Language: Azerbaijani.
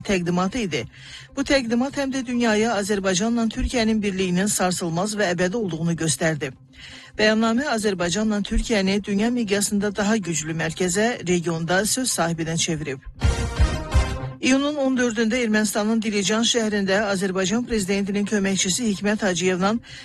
təqdimatı idi. Bu təqdimat həm də dünyaya Azərbaycanla Türkiyənin birliyinin sarsılmaz və əbədi olduğunu göstərdi. Bəyannamə Azərbaycanla Türkiyəni dünya miqyasında daha güclü mərkəzə, regionda söz sahibinə çevirib. İyunun 14-də Ermənistanın Dilican şəhərində Azərbaycan prezidentinin köməkçisi Hikmət Hacıyevlə